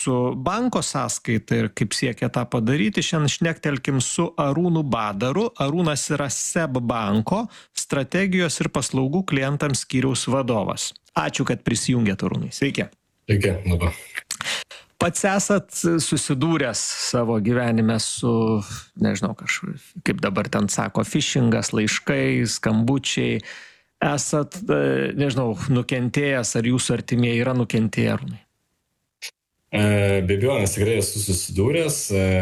su banko sąskaita ir kaip siekia tą padaryti. Šiandien šnektelkim su Arūnu Badaru. Arūnas yra SEB banko strategijos ir paslaugų klientams skyriaus vadovas. Ačiū, kad prisijungėt, Arūnai. Sveiki. Sveiki, labai. Pats esat susidūręs savo gyvenime su, nežinau, kaip dabar ten sako, phishingas, laiškai, skambučiai. Esat, nežinau, nukentėjęs, ar jūsų artimieji yra nukentėję, Arūnai? Be abejo, nes tikrai esu susidūręs.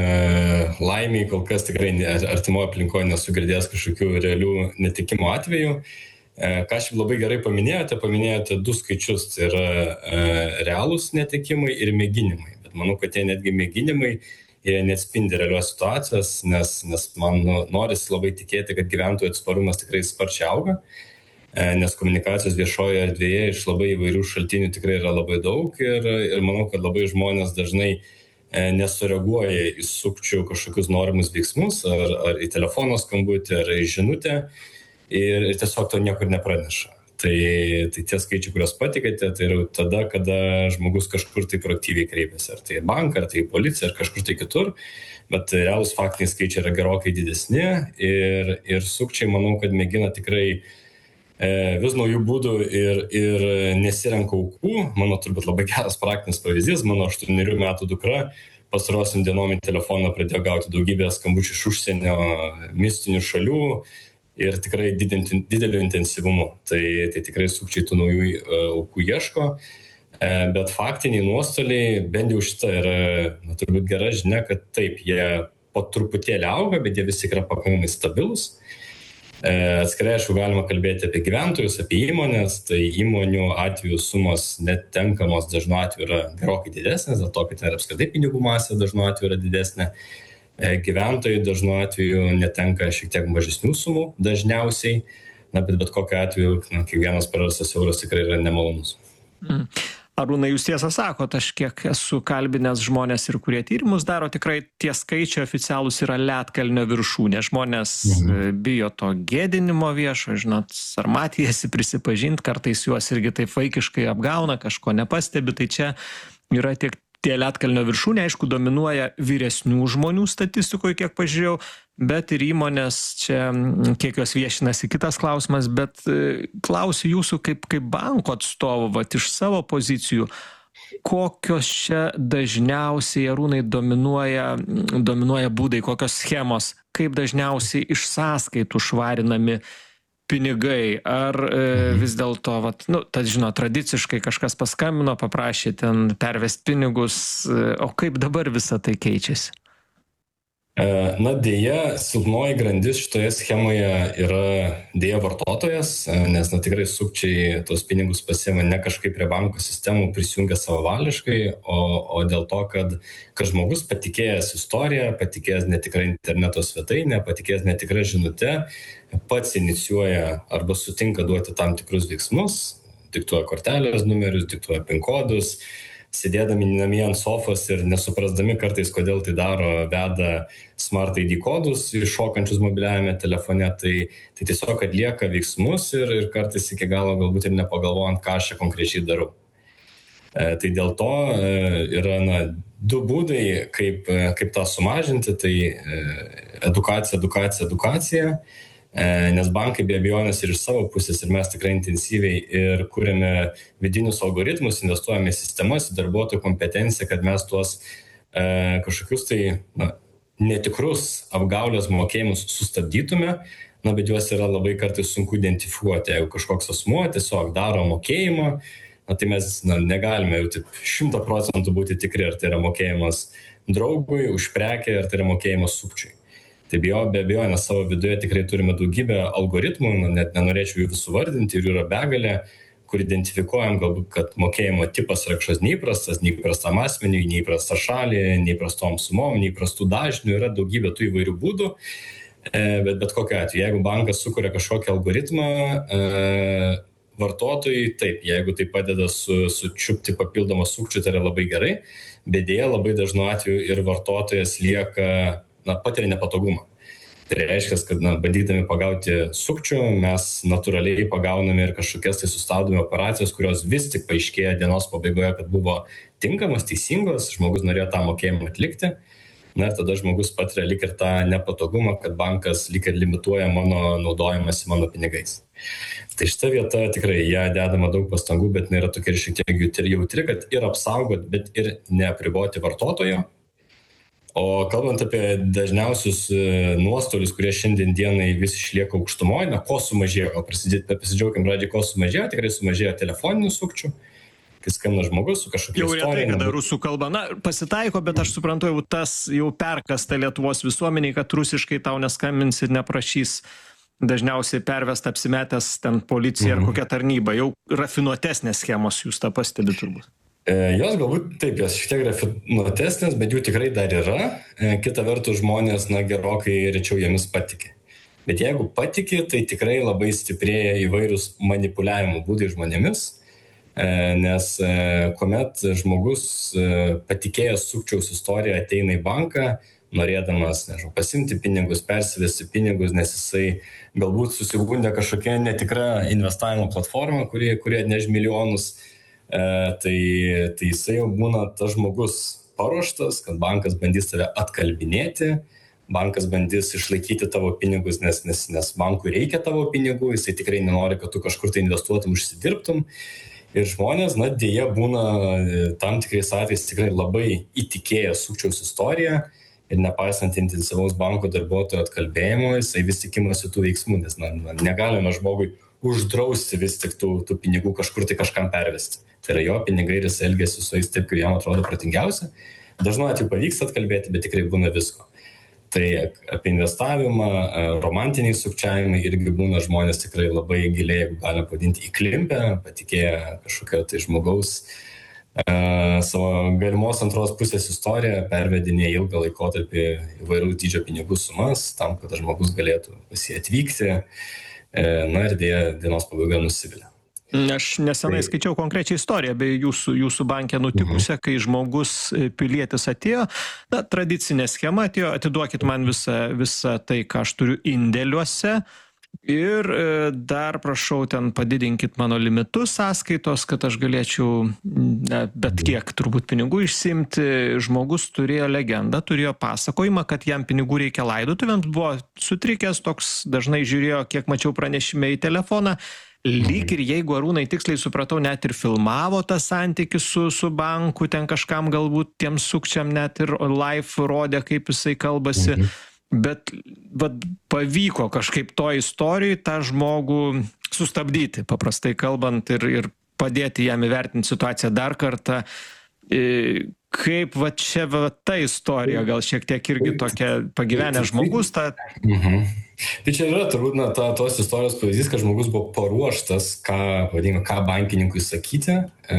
Laimiai kol kas tikrai artimoje aplinkoje nesu girdėjęs kažkokių realių netikimo atvejų. Ką aš labai gerai paminėjote du skaičius, tai yra realūs netikimai ir mėginimai. Bet manau, kad tie netgi mėginimai neatspindi realios situacijos, nes man norisi labai tikėti, kad gyventojų atsparumas tikrai sparčiai auga, nes komunikacijos viešoje erdvėje iš labai įvairių šaltinių tikrai yra labai daug ir manau, kad labai žmonės dažnai nesureaguoja į sukčių kažkokius norimus veiksmus, ar į telefono skambutį, ar į žinutę. Ir tiesiog to niekur nepraneša. Tai tie skaičiai, kuriuos patikėte, tai yra tada, kada žmogus kažkur tai proaktyviai kreipiasi. Ar tai į banką, ar tai į policiją, ar kažkur tai kitur. Bet realūs faktiniai skaičiai yra gerokai didesni. Ir sukčiai, manau, kad mėgina tikrai vis naujų būdų ir nesirenka aukų. Mano turbūt labai geras praktinis pavyzdys. Mano 8 metų dukra pastarosiom dienom į telefoną pradėjo gauti daugybę skambučių iš užsienio mistinių šalių. Ir tikrai dideliu intensyvumu. Tai tikrai sukčiai tų naujų aukų ieško. Bet faktiniai nuostoliai, bent jau šitą yra turbūt gera žinia, kad taip, jie po truputėlį auga, bet jie vis tik yra pakankamai stabilus. Atskirai, aišku, galima kalbėti apie gyventojus, apie įmonės. Tai įmonių atveju sumos netenkamos dažnu atveju yra gerokai didesnės, dėl to, kad ten apskritai pinigų masė dažnu atveju yra didesnė. Gyventojai dažnu atveju netenka šiek tiek mažesnių sumų dažniausiai, bet kokiu atveju kiekvienas prarastas euras tikrai yra nemalonus. Arūnai, jūs tiesą sakot, aš kiek esu kalbinęs žmonės ir kurie tyrimus daro, tikrai tie skaičiai oficialūs yra ledkalnio viršūnė. Žmonės bijo to gėdinimo viešo, žinot, sarmatijasi prisipažinti, kartais juos irgi taip vaikiškai apgauna, kažko nepastebi, tai čia yra tiek tie ledkalnio viršūnė, aišku, dominuoja vyresnių žmonių statistikoje, kiek pažiūrėjau, bet ir įmonės čia, kiek jos viešinasi, kitas klausimas, bet klausiu jūsų kaip banko atstovų, iš savo pozicijų, kokios čia dažniausiai, Arūnai, dominuoja būdai, kokios schemos, kaip dažniausiai iš sąskaitų švarinami pinigai, ar vis dėlto, žinot, tradiciškai kažkas paskambino, paprašė ten pervest pinigus, o kaip dabar visa tai keičiasi? Dėja, silpnoji grandis šitoje schemoje yra dėja vartotojas, nes tikrai sukčiai tos pinigus pasiema ne kažkaip prie bankų sistemų, prisijungia savavališkai, o dėl to, kad žmogus patikėjęs istoriją, patikėjęs netikrai interneto svetainę, patikėjęs netikrai žinutę, pats inicijuoja arba sutinka duoti tam tikrus veiksmus, diktuoja kortelės numerius, diktuoja PIN kodus, sėdėdami namie ant sofos ir nesuprasdami kartais, kodėl tai daro, veda Smart ID kodus iššokančius mobiliajame telefone, tai tiesiog atlieka veiksmus ir kartais iki galo galbūt ir nepagalvojant, ką aš čia konkrečiai darau. Tai dėl to yra du būdai, kaip tą sumažinti, tai edukacija, nes bankai be abejonės ir iš savo pusės ir mes tikrai intensyviai ir kūrėme vidinius algoritmus, investuojame į sistemas, į darbuotojų kompetenciją, kad mes tuos kažkokius tai netikrus apgaulės mokėjimus sustabdytume, bet juos yra labai kartais sunku identifikuoti. Jeigu kažkoks asmuo tiesiog daro mokėjimą, tai mes negalime jau taip 100% būti tikri, ar tai yra mokėjimas draugui už prekę, ar tai yra mokėjimas sukčiui. Tai be abejo, nes savo viduje tikrai turime daugybę algoritmų, net nenorėčiau jų visų vardinti, ir yra begalė, kur identifikuojam galbūt, kad mokėjimo tipas yra kažkas neįprastam asmeniui, neįprasta šalį, neįprastom sumom, neįprastų dažnių, yra daugybė tų įvairių būdų, bet kokiu atveju, jeigu bankas sukuria kažkokį algoritmą, vartotojai, taip, jeigu tai padeda sučiupti papildomą sukčių, tai yra labai gerai, bet dėja labai dažnu atveju ir vartotojas lieka, patiria nepatogumą. Tai reiškia, kad bandydami pagauti sukčių, mes natūraliai pagauname ir kažkokias tai sustabdome operacijas, kurios vis tik paaiškėja dienos pabaigoje, kad buvo tinkamas, teisingos, žmogus norėjo tą mokėjimą atlikti. Ir tada žmogus patiria lyg ir tą nepatogumą, kad bankas lyg ir limituoja mano naudojimąsi mano pinigais. Tai šita vieta tikrai, ją dedama daug pastangų, bet yra tokia ir šiek tiek jautri, kad ir apsaugot, bet ir neapriboti vartotojo. O kalbant apie dažniausius nuostolius, kurie šiandien dienai vis išlieka aukštumoje, ko sumažėjo, pasidžiaugim pradžiai, ko sumažėjo, tikrai sumažėjo telefoninių sukčių, kai skambina žmogus su kažkokia istorija. Jau retai, kada rusų kalba, pasitaiko, bet aš suprantu, jau tas jau perkasta Lietuvos visuomeniai, kad rusiškai tau neskambins ir neprašys dažniausiai pervest apsimetęs ten policija ar kokia tarnyba. Jau rafinuotesnės schemos, jūs tą pastebite turbūt. Jos galbūt taip, jos šiek tiek rafinuotesnės, bet jų tikrai dar yra. Kita vertus žmonės, gerokai rečiau jomis patikė. Bet jeigu patikė, tai tikrai labai stiprėja įvairius manipuliavimo būdai žmonėmis, nes kuomet žmogus patikėjęs sukčiaus istoriją ateina į banką, norėdamas, pasimti pinigus, persivesti pinigus, nes jisai galbūt susigundė kažkokia netikra investavimo platforma, kuri atneš milijonus, tai jisai jau būna tas žmogus paruoštas, kad bankas bandys tave atkalbinėti, bankas bandys išlaikyti tavo pinigus, nes bankui reikia tavo pinigų, jisai tikrai nenori, kad tu kažkur tai investuotum, užsidirbtum. Ir žmonės, dėja, būna tam tikrais atvejais tikrai labai įtikėję sukčiaus istoriją ir nepaisant intensyvaus banko darbuotojo atkalbėjimo, jisai vis tik imasi tų veiksmų, nes negalime žmogui uždrausti vis tik tų pinigų kažkur tai kažkam pervesti. Tai yra jo pinigai ir jis elgėsi su jais taip, kaip jam atrodo protingiausia. Dažnu atveju pavyksta atkalbėti, bet tikrai būna visko. Tai apie investavimą, romantiniai sukčiavimai irgi būna žmonės tikrai labai giliai, jeigu galima pavadinti, įklimpę, patikėję kažkokio tai žmogaus savo galimos antros pusės istoriją, pervedinėja ilgą laikotarpį įvairių dydžio pinigų sumas, tam, kad žmogus galėtų pas jį atvykti, ir dėja dienos pabaigoje nusivilia. Aš nesenai skaičiau konkrečią istoriją, bei jūsų banke nutikusią, kai žmogus, pilietis atėjo, tradicinė schema atėjo, atiduokit man visą tai, ką aš turiu indėliuose ir dar prašau ten padidinkit mano limitus sąskaitos, kad aš galėčiau bet kiek turbūt pinigų išsimti. Žmogus turėjo legendą, turėjo pasakojimą, kad jam pinigų reikia laidotuvėms, buvo sutrikęs toks, dažnai žiūrėjo, kiek mačiau pranešime į telefoną. Lyg ir jeigu Arūnai tiksliai supratau, net ir filmavo tą santykį su banku, ten kažkam galbūt tiem sukčiam net ir live rodė, kaip jisai kalbasi, bet pavyko kažkaip to istorijai tą žmogų sustabdyti, paprastai kalbant, ir padėti jam įvertinti situaciją dar kartą. Kaip čia ta istorija, gal šiek tiek irgi tokia pagyvenę žmogus tą... Tai čia yra turbūt tos istorijos pavyzdys, kad žmogus buvo paruoštas, ką bankininkui sakyti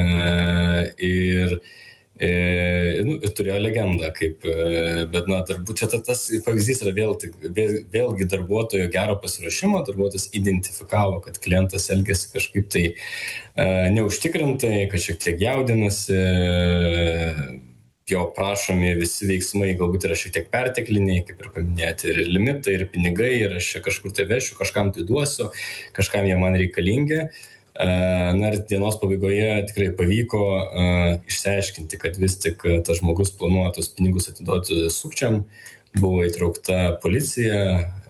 ir turėjo legendą, bet turbūt čia tas pavyzdys yra vėlgi darbuotojo gero pasiruošimo, darbuotojas identifikavo, kad klientas elgėsi kažkaip tai neužtikrintai, kad šiek tiek jaudinasi, jo prašomi visi veiksmai galbūt yra šiek tiek pertekliniai, kaip ir paminėti, ir limitai, ir pinigai, ir aš čia kažkur tai vešiu, kažkam tai duosiu, kažkam jie man reikalingi. Ir dienos pabaigoje tikrai pavyko išsiaiškinti, kad vis tik tas žmogus planuoja tos pinigus atiduoti sukčiam, buvo įtraukta policija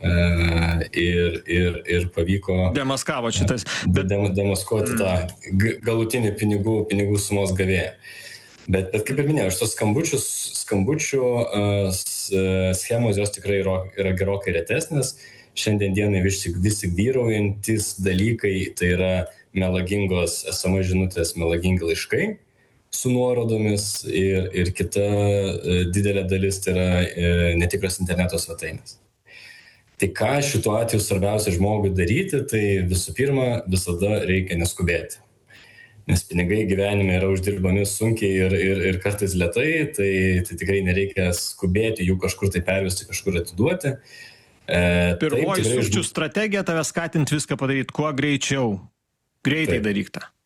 ir pavyko demaskavo šitas. Demaskuoti tą galutinį pinigų sumos gavėją. Bet kaip ir minėjau, šitos skambučių schemos jos tikrai yra gerokai retesnės. Šiandien dienai vis tik vyraujantis dalykai, tai yra melagingos SMS žinutės, melagingi laiškai su nuorodomis ir kita didelė dalis tai yra netikros interneto svetainės. Tai ką šituo atveju svarbiausia žmogui daryti, tai visų pirma visada reikia neskubėti. Nes pinigai gyvenime yra uždirbami sunkiai ir kartais lėtai, tai tikrai nereikia skubėti jų kažkur tai pervesti, kažkur atiduoti. Pirmoji sukčių strategija tave skatinti viską padaryti kuo greičiau. Greitai daryk tą.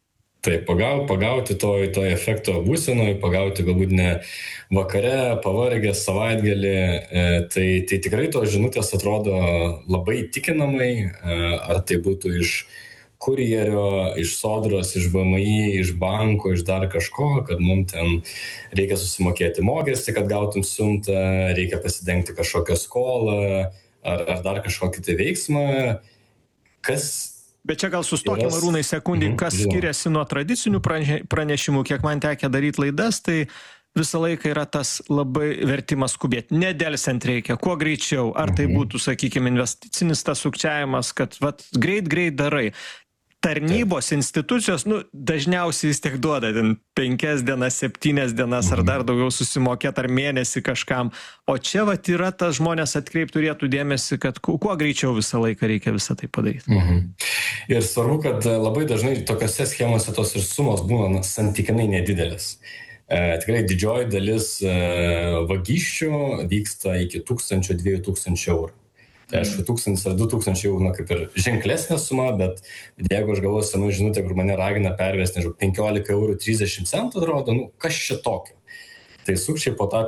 Tai pagauti to efekto būsenoj, pagauti galbūt ne vakare, pavargęs, savaitgalį, tai tikrai tos žinutės atrodo labai įtikinamai, ar tai būtų iš kurjerio, iš Sodros, iš VMI, iš banko, iš dar kažko, kad mums ten reikia susimokėti mokestį, kad gautum siuntą, reikia pasidengti kažkokią skolą, ar dar kažkokį tai veiksmą, kas... Bet čia gal sustokim, Arūnai, sekundį, kas skiriasi nuo tradicinių pranešimų, kiek man tekia daryti laidas, tai visą laiką yra tas labai vertimas skubėti. Nedelsiant reikia, kuo greičiau. Ar tai būtų, sakykime, investicinis tas sukčiavimas, kad vat, greit darai. Tarnybos institucijos, dažniausiai vis tiek duoda 5 dienas, 7 dienas ar dar daugiau susimokėti ar mėnesį kažkam. O čia vat yra tas žmonės atkreiptų turėtų dėmesį, kad kuo greičiau visą laiką reikia visą tai padaryti. Ir svarbu, kad labai dažnai tokiose schemose tos ir sumos būna santykinai nedidelis. Tikrai didžioji dalis vagysčių vyksta iki 1000–2000 eurų. Tai aišku, 1000 ar 2000 eurų, kaip ir ženklesnė suma, bet jeigu aš galvoju senų žinutę, kur mane ragina pervesti, 15 eurų 30 centų, atrodo, kas čia tokio? Tai sukčiai po tą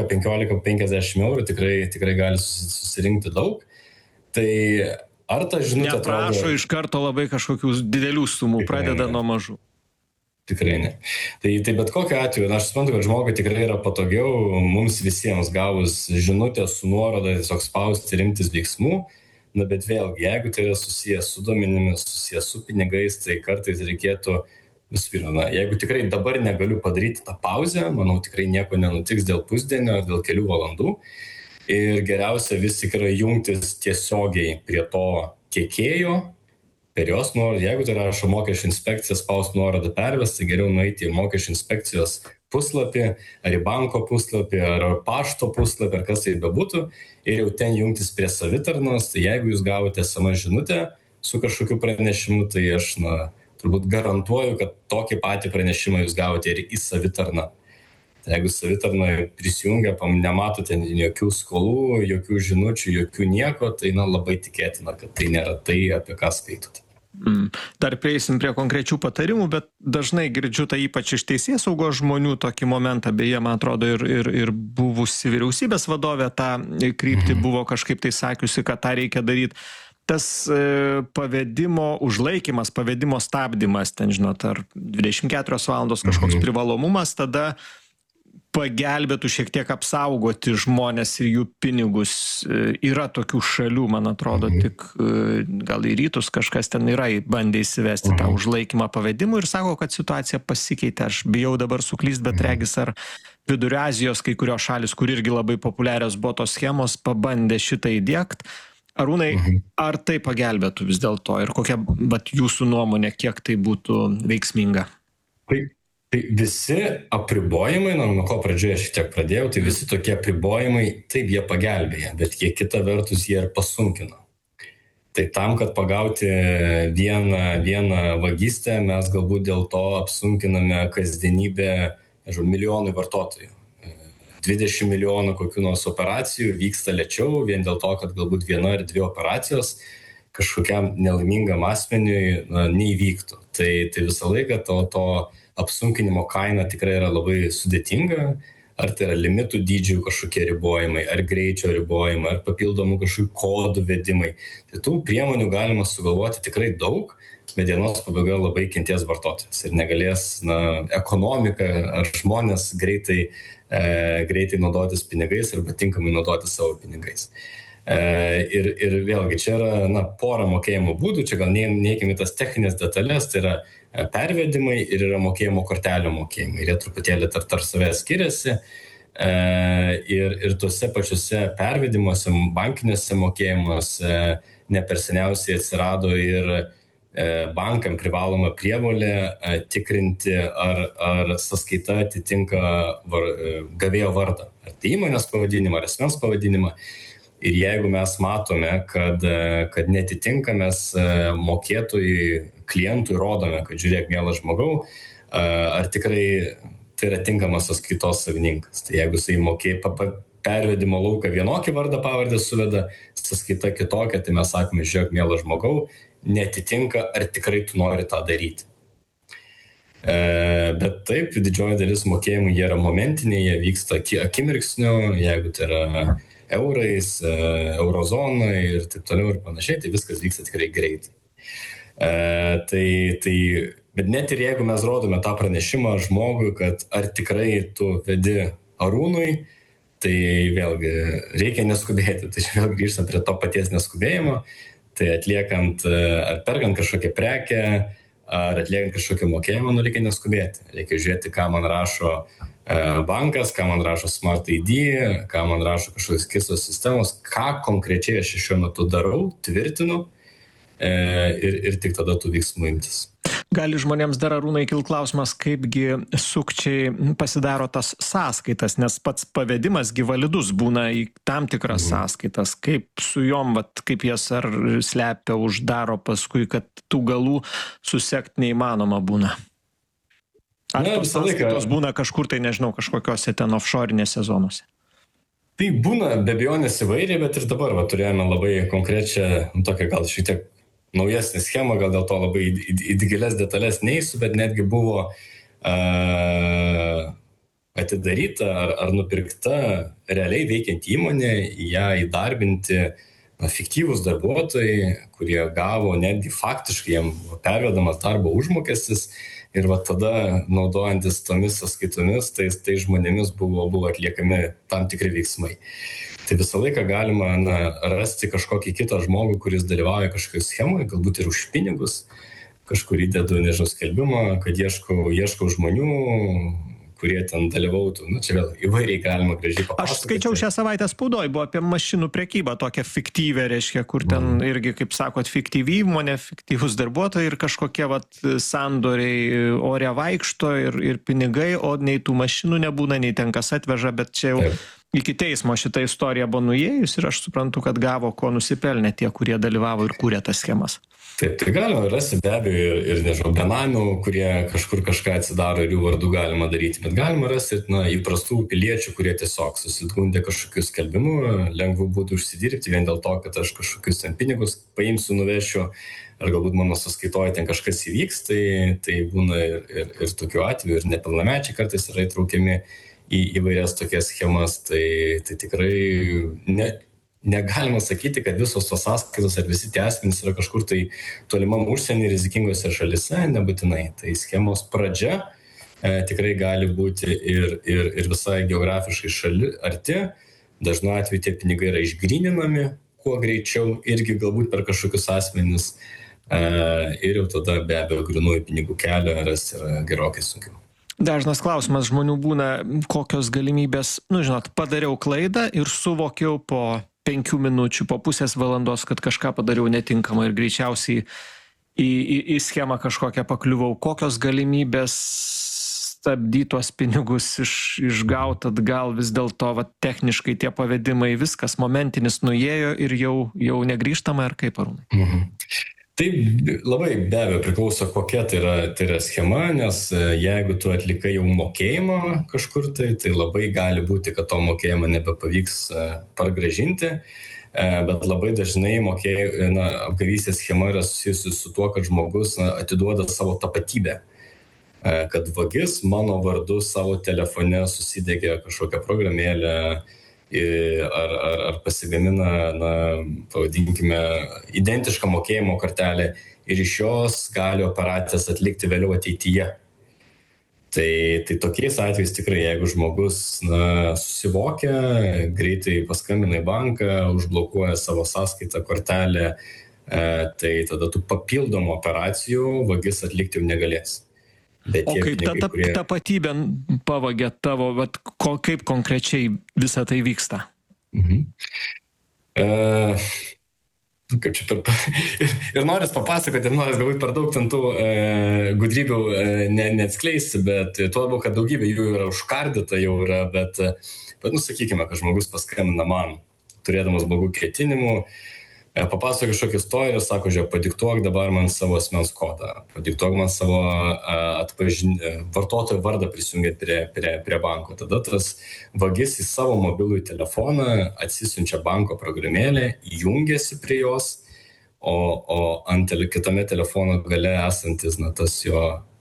15–50 eurų tikrai gali susirinkti daug. Tai ar ta žinutė atrodo... Neprašo iš karto labai kažkokių didelių sumų, pradeda nuo mažų. Tikrai ne. Tai bet kokiu atveju, aš suprantu, kad žmogui tikrai yra patogiau mums visiems gavus žinutę su nuoroda, tiesiog spausti rimtis veiksmų, bet vėlgi, jeigu tai yra susijęs su duomenimis, susijęs su pinigais, tai kartais reikėtų visų pirma, jeigu tikrai dabar negaliu padaryti tą pauzę, manau tikrai nieko nenutiks dėl pusdienio ar dėl kelių valandų ir geriausia vis tik yra jungtis tiesiogiai prie to tiekėjo, per jos nuorodą, jeigu tai rašo mokesčių inspekcija, spaust nuorodą pervesti, geriau nueiti į mokesčių inspekcijos puslapį, ar į banko puslapį, ar pašto puslapį, ar kas tai bebūtų, ir jau ten jungtis prie savitarnos. Tai jeigu jūs gavote SMS žinutę su kažkokiu pranešimu, tai aš turbūt garantuoju, kad tokį patį pranešimą jūs gavote ir į savitarną. Tai jeigu savitarnoje prisijungia, nematote jokių skolų, jokių žinučių, jokių nieko, tai labai tikėtina, kad tai nėra tai, apie ką skaitote. Dar prieisim prie konkrečių patarimų, bet dažnai girdžiu tai ypač iš teisėsaugos žmonių tokį momentą, beje, man atrodo, ir buvusi vyriausybės vadovė tą kryptį buvo kažkaip tai sakiusi, kad tą reikia daryti. Tas pavedimo užlaikymas, pavedimo stabdymas, ten žinot, ar 24 valandos kažkoks privalomumas, tada pagelbėtų šiek tiek apsaugoti žmonės ir jų pinigus. Yra tokių šalių, man atrodo, tik gal į rytus kažkas ten yra bandė įsivesti tą užlaikymą pavedimų ir sako, kad situacija pasikeitė. Aš bijau dabar suklyst, bet regis ar Vidurio Azijos kai kurios šalis, kur irgi labai populiarios buvo tos schemos, pabandė šitą įdiegt. Arūnai, ar tai pagelbėtų vis dėlto ir kokia jūsų nuomonė, kiek tai būtų veiksminga? Tai visi apribojimai, nuo ko pradžioje šiek tiek pradėjau, tai visi tokie apribojimai, taip jie pagelbėja, bet jie kita vertus jie ir pasunkina. Tai tam, kad pagauti vieną vagystę, mes galbūt dėl to apsunkiname kasdienybę milijonui vartotojų. 20 milijonų kokių nors operacijų vyksta lėčiau, vien dėl to, kad galbūt 1 ar 2 operacijos kažkokiam nelaimingam asmeniui neįvyktų. Tai visą laiką to apsunkinimo kaina tikrai yra labai sudėtinga, ar tai yra limitų dydžių kažkokie ribojimai, ar greičio ribojimai, ar papildomų kažkokių kodų vedimai. Tai tų priemonių galima sugalvoti tikrai daug, bet dienos pabaigoje labai kentės vartotojas ir negalės ekonomika ar žmonės greitai naudotis pinigais arba tinkamai naudotis savo pinigais. Ir vėlgi, čia yra pora mokėjimo būdų, čia gal neikime tas techninės detalės, tai yra pervedimai ir yra mokėjimo kortelio mokėjimai. Ir jie truputėlį tarp savęs skiriasi. Ir tuose pačiuose pervedimuose, bankiniuose mokėjimuose ne per seniausiai atsirado ir bankam privaloma prievolė tikrinti, ar sąskaita atitinka gavėjo vardą. Ar tai įmonės pavadinimą, ar asmens pavadinimą. Ir jeigu mes matome, kad netitinka, mes mokėtojui, klientui rodome, kad žiūrėk, mielas žmogau, ar tikrai tai yra tinkamas sąskaitos savininkas. Tai jeigu jisai pervedimo lauką vienokį vardą pavardę suveda, sąskaita kitokia, tai mes sakome, žiūrėk, mielas žmogau, netitinka, ar tikrai tu nori tą daryti. Bet taip, didžioji dalis mokėjimų jie yra momentiniai, jie vyksta akimirksniu, jeigu tai yra eurais, eurozonai ir taip toliau ir panašiai, tai viskas vyksta tikrai greitai. Bet net ir jeigu mes rodome tą pranešimą žmogui, kad ar tikrai tu vedi Arūnui, tai vėlgi reikia neskubėti, tai vėl grįžtam prie to paties neskubėjimo, tai atliekant ar perkant kažkokią prekę, ar atliekant kažkokį mokėjimą, reikia neskubėti. Reikia žiūrėti, ką man rašo bankas, ką man rašo Smart ID, ką man rašo kažkokios kitos sistemos, ką konkrečiai aš šiuo metu darau, tvirtinu ir tik tada tų veiksmų imtis. Gali žmonėms dar, Arūnai, kil klausimas, kaipgi sukčiai pasidaro tas sąskaitas, nes pats pavedimas gi validus būna į tam tikras sąskaitas. Kaip su jom, kaip jas ar slepia, uždaro paskui, kad tų galų susekti neįmanoma būna? Ar tos sąskaitos būna kažkur, tai nežinau, kažkokiose ten offshore'inėse zonose? Tai būna be abejonės įvairiai, bet ir dabar turėjome labai konkrečią, tokią gal šiek tiek naujesnė schema, gal dėl to labai į gilias detalės neįsiu, bet netgi buvo atidaryta ar nupirkta realiai veikiant įmonė, ją įdarbinti fiktyvūs darbuotojai, kurie gavo netgi faktiškai jam pervedamas darbo užmokestis ir tada naudojantis tomis sąskaitomis, tai žmonėmis buvo atliekami tam tikri veiksmai. Tai visą laiką galima rasti kažkokį kitą žmogų, kuris dalyvauja kažkokioje schemoje, galbūt ir už pinigus, kažkur įdedu, nežinau, skelbimą, kad ieškau žmonių, kurie ten dalyvautų. Čia vėl įvairiai galima gražiai papasakoti. Aš skaičiau šią savaitę spaudoj, buvo apie mašinų prekybą, tokią fiktyvę, reiškia, kur ten irgi, kaip sakot, fiktyvi įmonė, fiktyvus darbuotojai ir kažkokie sandoriai ore vaikšto ir pinigai, o nei tų mašinų nebūna, nei ten kas atveža, bet čia jau iki teismo šitą istoriją buvo nuėjus ir aš suprantu, kad gavo, ko nusipelnė tie, kurie dalyvavo ir kūrė tas schemas. Taip, tai galima rasti be abejo ir nežinau, benamių, kurie kažkur kažką atsidaro ir jų vardų galima daryti, bet galima rasti įprastų piliečių, kurie tiesiog susidgundė kažkokius skelbimų, lengvų būdų užsidirbti vien dėl to, kad aš kažkokius ten pinigus paimsiu, nuvešiu, ar galbūt mano sąskaitoje ten kažkas įvyks, tai būna ir tokių atvejų, ir nepilnamečiai kartais yra įtraukiami į įvairias tokias schemas, tai tikrai negalima sakyti, kad visos tos sąskaitos ar visi tie asmenys yra kažkur tai tolimam užsienį rizikingose šalise, nebūtinai. Tai schemos pradžia tikrai gali būti ir visai geografiškai arti. Dažnu atveju tie pinigai yra išgryninami kuo greičiau, irgi galbūt per kažkokius asmenis ir jau tada be abejo grynųjų pinigų kelią rasti yra gerokai sunkiau. Dažnas klausimas žmonių būna, kokios galimybės, žinot, padariau klaidą ir suvokiau po 5 minučių, po pusės valandos, kad kažką padariau netinkamai ir greičiausiai į schemą kažkokią pakliuvau. Kokios galimybės stabdyti tuos pinigus, išgauti atgal, vis dėlto techniškai tie pavedimai, viskas momentinis nuėjo ir jau negrįžtama, ar kaip, Arūnai? Tai labai be abejo priklauso, kokia tai yra schema, nes jeigu tu atlikai jau mokėjimą kažkur, tai labai gali būti, kad to mokėjimo nebepavyks pargrąžinti, bet labai dažnai apgavystės schema yra susijusi su tuo, kad žmogus atiduoda savo tapatybę, kad vagis mano vardu savo telefone susidegė kažkokią programėlę, ar pasigamina, pavadinkime, identišką mokėjimo kortelę ir iš jos gali operacijas atlikti vėliau ateityje. Tai tokiais atvejais tikrai, jeigu žmogus susivokia, greitai paskambina į banką, užblokuoja savo sąskaitą kortelę, tai tada tų papildomų operacijų vagis atlikti jau negalės. O kaip ta tapatybė pavagė tavo, kaip konkrečiai visa tai vyksta? Kaip čia ir noris papasakoti, ir noris galbūt per daug tų gudrybių neatskleisti, bet tuo labiau, kad daugybė jų yra užkardyta jau yra, bet sakykime, kad žmogus paskambina man, turėdamas blogų ketinimų, papasakoju kažkokią istoriją ir sako, žiūrėk, padiktuok dabar man savo asmens kodą, padiktuok man savo vartotojo vardą prisijungiant prie banko. Tada tas vagis į savo mobilųjį telefoną atsisiunčia banko programėlę, jungiasi prie jos, o ant kitame telefono gale esantis tas jo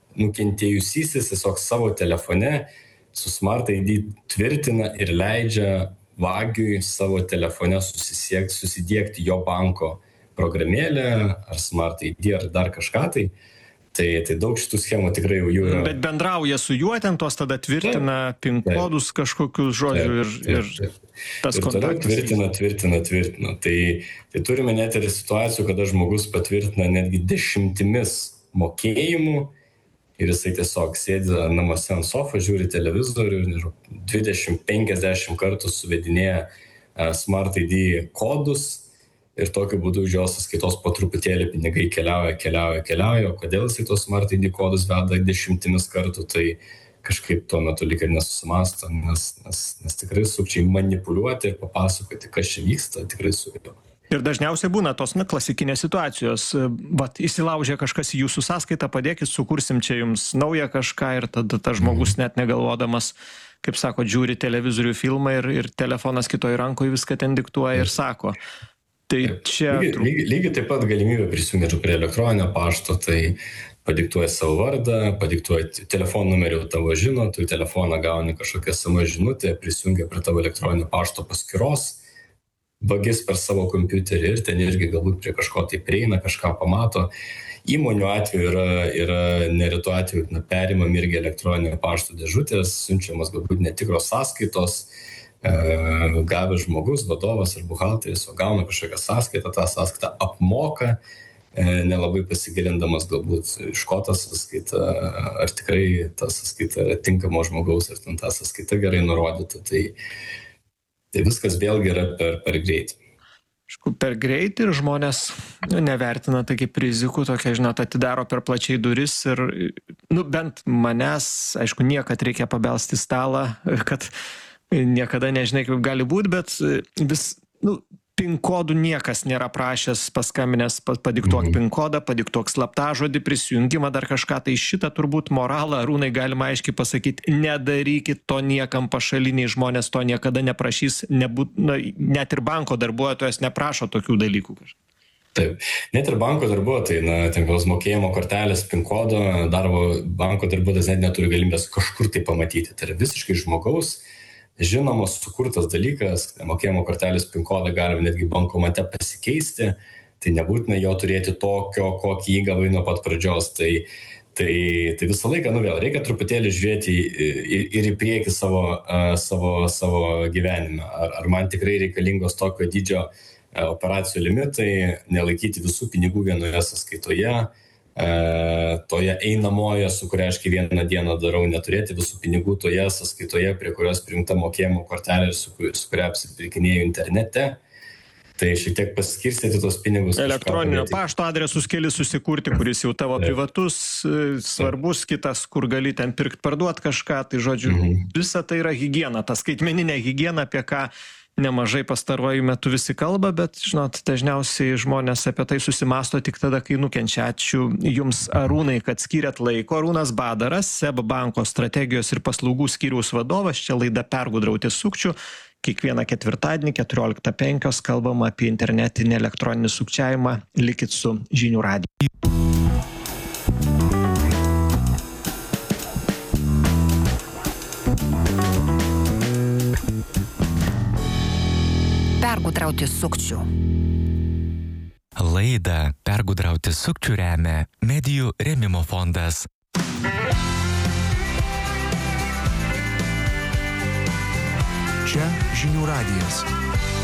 nukentėjusysis tiesiog savo telefone su Smart ID tvirtina ir leidžia vagiui savo telefone susidiegti jo banko programėlę ar Smart ID ar dar kažką tai. Tai daug šitų schemų tikrai jau yra. Bet bendrauja su juo, ten tos tada tvirtina PIN kodus kažkokius žodžių ir tas kontaktas. Tvirtina. Tai turime net ir situacijų, kada žmogus patvirtina netgi 10 mokėjimų ir jisai tiesiog sėdi namuose ant sofą, žiūri televizorių ir 20-50 kartų suvedinėja Smart ID kodus. Ir tokiu būdu už jos sąskaitos po truputėlį pinigai keliauja. O kodėl jisai tos Smart ID kodus veda 10 kartų, tai kažkaip tuo metu lyg ir nesusimasto, nes tikrai sukčiai manipuliuoti ir papasakoti, kas čia vyksta, tikrai sugeba. Ir dažniausiai būna tos klasikinės situacijos. Įsilaužė kažkas į jūsų sąskaitą, padėkit, sukursim čia jums naują kažką ir tada tas žmogus net negalvodamas, kaip sako, žiūri televizorių filmą ir telefonas kitoj rankoje viską ten diktuoja ir sako. Tai čia... Lygiai taip pat galimybė prisijungti prie elektroninio pašto, tai padiktuoja savo vardą, padiktuoja telefono numerį, tavo žino, tu į telefoną gauni kažkokią SMS žinutę, prisijungia prie tavo elektroninio pašto paskyros, vagis per savo kompiuterį ir ten irgi galbūt prie kažko tai prieina, kažką pamato. Įmonių atveju yra neretu atveju, perimam irgi elektroninio pašto dėžutės, siunčiamas galbūt netikros sąskaitos, gavęs žmogus, vadovas ar buhalteris, o gauna kažkokią sąskaitą, tą sąskaitą apmoka, nelabai pasigilindamas galbūt iš ko ta sąskaita, ar tikrai ta sąskaita yra tinkamo žmogaus, ar ten ta sąskaita gerai nurodyta. Tai viskas vėlgi yra per greit. Per greit ir žmonės nevertina tai kaip rizikų, tokia, žinot, atidaro per plačiai duris ir, bent manęs, aišku, niekad reikia pabelsti stalą, kad niekada nežinai, kaip gali būti, bet vis, PIN kodų niekas nėra prašęs, paskambinęs, padiktuok PIN kodą, padiktuok slaptažodį, prisijungimą, dar kažką, tai šitą turbūt moralą, Arūnai, galima aiškiai pasakyti, nedarykit to niekam, pašaliniai žmonės to niekada neprašys, net ir banko darbuotojas neprašo tokių dalykų. Taip, net ir banko darbuotojai, tinklos mokėjimo kortelės, PIN kodo, darbo banko darbuotojas net neturi galimybės kažkur tai pamatyti. Tai yra visiškai žmogaus žinomas, sukurtas dalykas, mokėjimo kortelės PIN kodą galime netgi bankomate pasikeisti, tai nebūtina jo turėti tokio, kokį jį gavai nuo pat pradžios. Tai visą laiką, vėl, reikia truputėlį žiūrėti ir į priekį savo gyvenime. Ar man tikrai reikalingos tokio dydžio operacijų limitai, nelaikyti visų pinigų vienoje sąskaitoje, toje einamoje, su kuria aš kiekvieną dieną darau, neturėti visų pinigų toje sąskaitoje, prie kurios prijungta mokėjimo kortelė ir su kuria apsipirkinėju internete. Tai šiek tiek paskirstyti tos pinigus. Elektroninio pašto adresus keli susikurti, kuris jau tavo privatus, svarbus, kitas, kur gali ten pirkti, parduoti kažką. Tai žodžiu, visa tai yra higiena, ta skaitmeninė higiena, apie ką nemažai pastaruoju metu visi kalba, bet, žinot, dažniausiai žmonės apie tai susimasto tik tada, kai nukenčia. Ačiū Jums, Arūnai, kad skyrėt laiko. Arūnas Badaras, SEB banko strategijos ir paslaugų skyriaus vadovas, čia laida Pergudrauti sukčių. Kiekvieną ketvirtadienį 14:05 kalbam apie internetinį elektroninį sukčiavimą. Likit su Žinių radiju. Pergudrauti sukčių. Laidą Pergudrauti sukčių remia Medijų rėmimo fondas. Čia Žinių radijas.